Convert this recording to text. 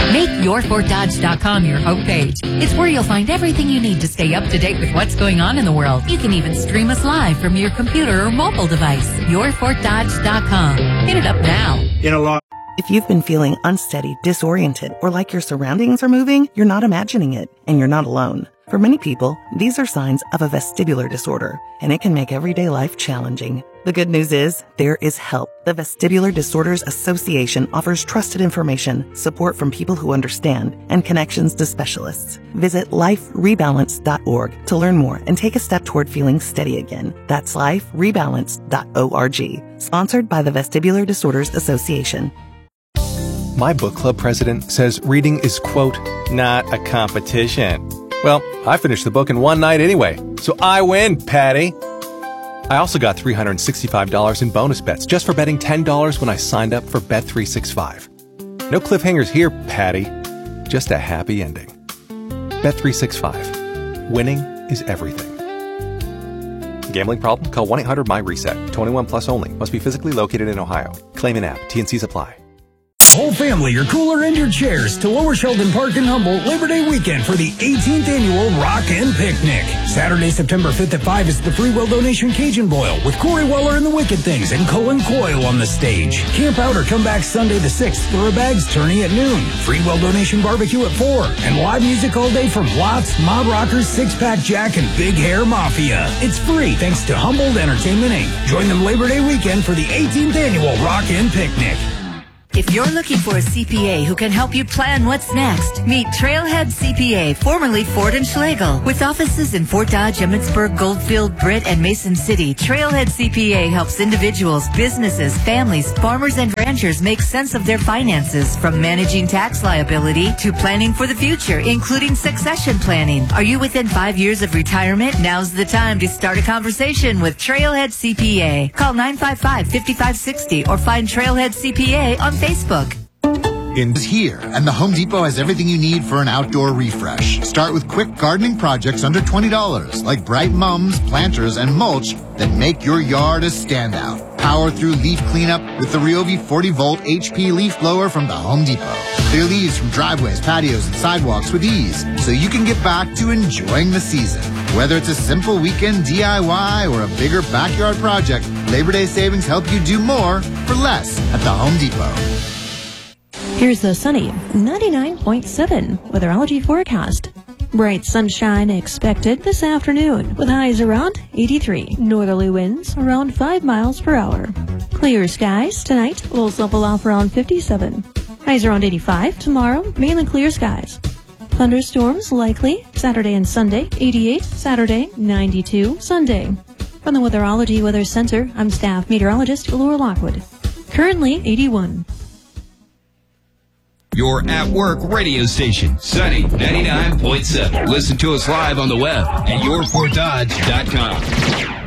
Make YourFortDodge.com your homepage. It's where you'll find everything you need to stay up to date with what's going on in the world. You can even stream us live from your computer or mobile device. YourFortDodge.com. Hit it up now. If you've been feeling unsteady, disoriented, or like your surroundings are moving, you're not imagining it, and you're not alone. For many people, these are signs of a vestibular disorder, and it can make everyday life challenging. The good news is, there is help. The Vestibular Disorders Association offers trusted information, support from people who understand, and connections to specialists. Visit liferebalance.org to learn more and take a step toward feeling steady again. That's liferebalance.org. Sponsored by the Vestibular Disorders Association. My book club president says reading is, quote, not a competition. Well, I finished the book in one night anyway, so I win, Patty. I also got $365 in bonus bets just for betting $10 when I signed up for Bet365. No cliffhangers here, Patty. Just a happy ending. Bet365. Winning is everything. Gambling problem? Call 1-800-MY-RESET. 21 plus only. Must be physically located in Ohio. Claim in app. T&Cs apply. Whole family, your cooler and your chairs to Lower Sheldon Park in Humboldt Labor Day weekend for the 18th annual Rock and Picnic. Saturday, September 5th at 5 is the free will donation Cajun Boil with Corey Weller and the Wicked Things and Cullen Coyle on the stage. Camp out or come back Sunday the 6th for a bags tourney at noon. Free will donation barbecue at 4 and live music all day from Lots, Mob Rockers, Six Pack Jack, and Big Hair Mafia. It's free thanks to Humboldt Entertainment Inc. Join them Labor Day weekend for the 18th annual Rock and Picnic. If you're looking for a CPA who can help you plan what's next, meet Trailhead CPA, formerly Ford & Schlegel. With offices in Fort Dodge, Emmitsburg, Goldfield, Britt, and Mason City, Trailhead CPA helps individuals, businesses, families, farmers, and ranchers make sense of their finances, from managing tax liability to planning for the future, including succession planning. Are you within 5 years of retirement? Now's the time to start a conversation with Trailhead CPA. Call 955-5560 or find Trailhead CPA on Facebook. Is here, and the Home Depot has everything you need for an outdoor refresh. Start with quick gardening projects under $20, like bright mums, planters, and mulch that make your yard a standout. Power through leaf cleanup with the Ryobi 40-volt HP leaf blower from the Home Depot. Clear leaves from driveways, patios, and sidewalks with ease, so you can get back to enjoying the season. Whether it's a simple weekend DIY or a bigger backyard project, Labor Day savings help you do more for less at the Home Depot. Here's the sunny 99.7 weatherology forecast. Bright sunshine expected this afternoon with highs around 83. Northerly winds around 5 miles per hour. Clear skies tonight. Lows level off around 57. Highs around 85 tomorrow. Mainly clear skies. Thunderstorms likely Saturday and Sunday. 88 Saturday, 92 Sunday. From the Weatherology Weather Center, I'm staff meteorologist Laura Lockwood. Currently 81. Your at-work radio station, Sunny 99.7. Listen to us live on the web at yourfortdodge.com.